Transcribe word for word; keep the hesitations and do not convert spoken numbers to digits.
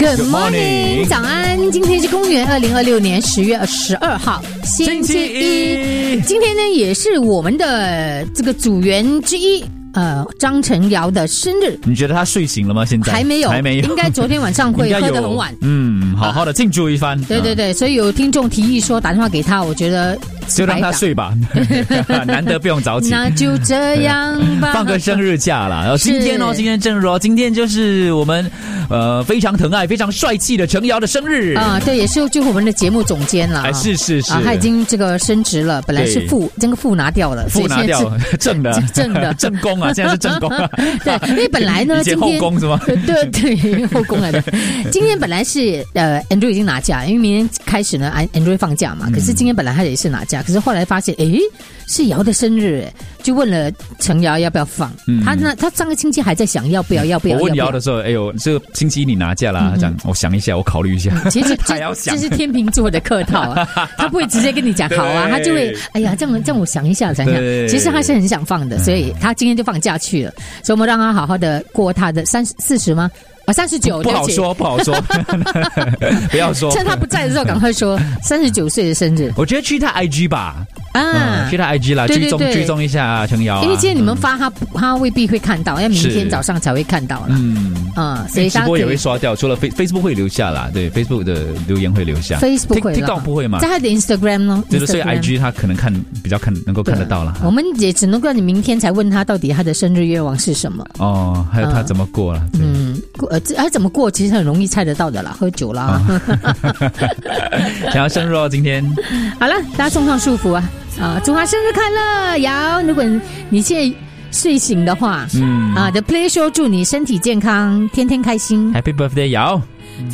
Good morning， 早安！今天是公元二零二六年十月十二号，星期一。今天呢，也是我们的这个组员之一。呃，张晨尧的生日， 你觉得他睡醒了吗？现在还没有， 还没有， 应该昨天晚上会喝得很晚。 嗯，好好的庆祝一番。 啊、对对对，所以有听众提议说打电话给他，我觉得就让他睡吧，难得不用早起。 那就这样吧， 放个生日假啦。然后今天哦，今天正日哦，今天就是我们呃非常疼爱、非常帅气的陈尧的生日啊。对，也是就是我们的节目总监了。 哎，是是是、 啊，他已经这个升职了，本来是副，这个副拿掉了， 副拿掉，正的正的正宫啊。现在是正宫啊， 对，因为本来呢， 以前后宫是吗？ 对对，后宫来的。今天本来是呃 ，Andrew 已经拿假，因为明天开始呢 ，Andrew 放假嘛。可是今天本来他也是拿假，可是后来发现，诶，是尧的生日，就问了陈尧要不要放。嗯、他那他上个星期还在想要不要要不要。 我问尧的时候，哎呦，这个星期一你拿假啦？他讲，我想一下，我考虑一下。 其实还要想， 这是天秤座的客套啊，他不会直接跟你讲好啊，他就会哎呀，这样这样我想一下，想一下。其实他是很想放的，所以他今天就放假去了。所以我们让他好好的过他的三四十吗？啊，三十九， 不好说，不好说，不要说。 趁他不在的时候，赶快说三十九岁的生日。 我觉得去他 I G 吧，啊，嗯、去他 I G 啦，追踪追踪一下陈尧、啊。 因为今天你们发他，嗯、他未必会看到，要明天早上才会看到了。嗯啊，所以直播也会刷掉，除了 Facebook 会留下啦，对 Facebook 的留言会留下 ，Facebook 会 ，TikTok 不会嘛？ 在他的 Instagram 呢？ 就是所以 I G 他可能看比较看能够看得到了。 我们也只能够你明天才问他到底他的生日愿望是什么。 哦，还有他怎么过了？ 嗯，呃，他怎么过？其实很容易猜得到的啦，喝酒啦。 想要生日哦，今天好了，大家送上祝福啊！啊，祝他生日快乐！尧，如果你现在睡醒的话，嗯啊 ，The Play Show 祝你身体健康，天天开心。 Happy Birthday， 尧。